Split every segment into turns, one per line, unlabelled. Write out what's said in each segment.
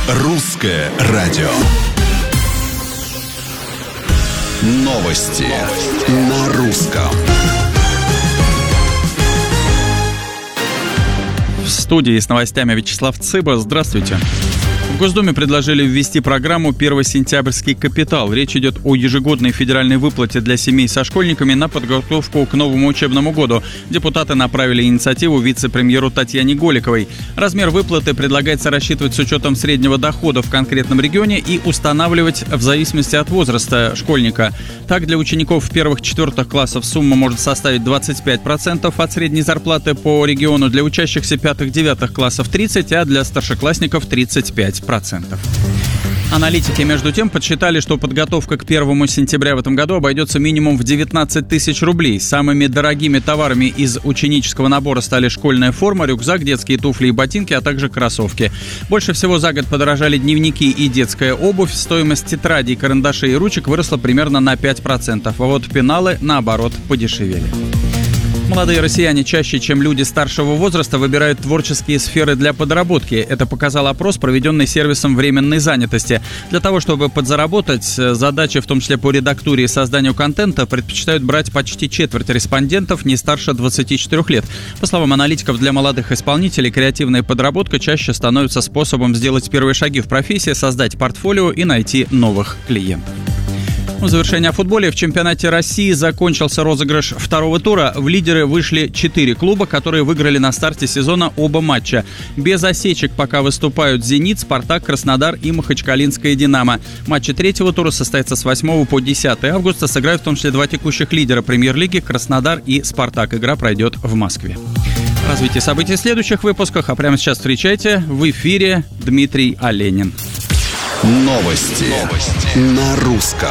Русское радио. Новости на русском.
В студии с новостями Вячеслав Цыба. Здравствуйте. В Госдуме предложили ввести программу «Первый сентябрьский капитал». Речь идет о ежегодной федеральной выплате для семей со школьниками на подготовку к новому учебному году. Депутаты направили инициативу вице-премьеру Татьяне Голиковой. Размер выплаты предлагается рассчитывать с учетом среднего дохода в конкретном регионе и устанавливать в зависимости от возраста школьника. Так, для учеников первых-четвертых классов сумма может составить 25% от средней зарплаты по региону, для учащихся пятых-девятых классов 30%, а для старшеклассников 35%. Аналитики, между тем, подсчитали, что подготовка к 1 сентября в этом году обойдется минимум в 19 тысяч рублей. Самыми дорогими товарами из ученического набора стали школьная форма, рюкзак, детские туфли и ботинки, а также кроссовки. Больше всего за год подорожали дневники и детская обувь. Стоимость тетрадей, карандашей и ручек выросла примерно на 5%, а вот пеналы, наоборот, подешевели. Молодые россияне чаще, чем люди старшего возраста, выбирают творческие сферы для подработки. Это показал опрос, проведенный сервисом временной занятости. Для того, чтобы подзаработать, задачи, в том числе по редактуре и созданию контента, предпочитают брать почти четверть респондентов не старше 24 лет. По словам аналитиков, для молодых исполнителей креативная подработка чаще становится способом сделать первые шаги в профессии, создать портфолио и найти новых клиентов. В завершение о футболе. В чемпионате России закончился розыгрыш второго тура. В лидеры вышли 4 клуба, которые выиграли на старте сезона оба матча. Без осечек пока выступают «Зенит», «Спартак», «Краснодар» и «Махачкалинская Динамо». Матчи третьего тура состоятся с 8 по 10 августа. Сыграют в том числе два текущих лидера премьер-лиги «Краснодар» и «Спартак». Игра пройдет в Москве. Развитие событий в следующих выпусках. А прямо сейчас встречайте в эфире Дмитрий Оленин.
Новости на русском.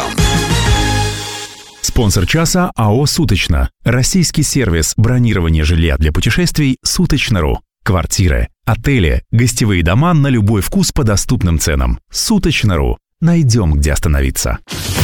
Спонсор часа АО «Суточно». Российский сервис бронирования жилья для путешествий «Суточно.ру». Квартиры, отели, гостевые дома на любой вкус по доступным ценам. «Суточно.ру». Найдем, где остановиться.